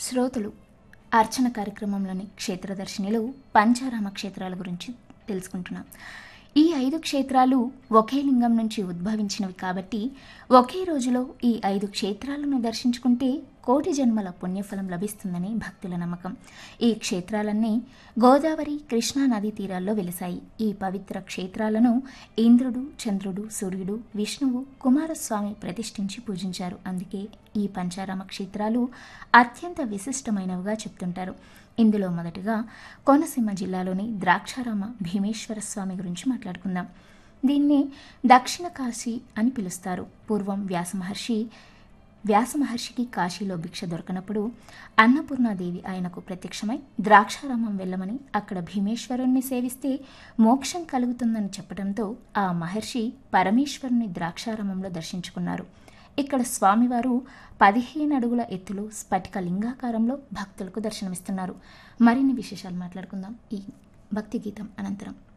శ్రోతలు అర్చన కార్యక్రమంలోని క్షేత్రదర్శినిలో పంచారామ క్షేత్రాల గురించి తెలుసుకుంటున్నాం. ఈ 5 క్షేత్రాలు ఒకే లింగం నుంచి ఉద్భవించినవి కాబట్టి ఒకే రోజులో ఈ 5 క్షేత్రాలను దర్శించుకుంటే కోటి జన్మల పుణ్యఫలం లభిస్తుందని భక్తుల నమ్మకం. ఈ క్షేత్రాలన్నీ గోదావరి, కృష్ణా నదీ తీరాల్లో వెలిశాయి. ఈ పవిత్ర క్షేత్రాలను ఇంద్రుడు, చంద్రుడు, సూర్యుడు, విష్ణువు, కుమారస్వామి ప్రతిష్ఠించి పూజించారు. అందుకే ఈ పంచారామ క్షేత్రాలు అత్యంత విశిష్టమైనవిగా చెప్తుంటారు. ఇందులో మొదటగా కోనసీమ జిల్లాలోని ద్రాక్షారామ భీమేశ్వర స్వామి గురించి మాట్లాడుకుందాం. దీన్ని దక్షిణ కాశీ అని పిలుస్తారు. పూర్వం వ్యాసమహర్షికి కాశీలో భిక్ష దొరకనప్పుడు అన్నపూర్ణాదేవి ఆయనకు ప్రత్యక్షమై ద్రాక్షారామం వెళ్ళమని, అక్కడ భీమేశ్వరుణ్ణి సేవిస్తే మోక్షం కలుగుతుందని చెప్పడంతో ఆ మహర్షి పరమేశ్వరుని ద్రాక్షారామంలో దర్శించుకున్నారు. ఇక్కడ స్వామివారు 15 అడుగుల ఎత్తులో స్ఫటిక లింగాకారంలో భక్తులకు దర్శనమిస్తున్నారు. మరిన్ని విశేషాలు మాట్లాడుకుందాం ఈ భక్తి గీతం అనంతరం.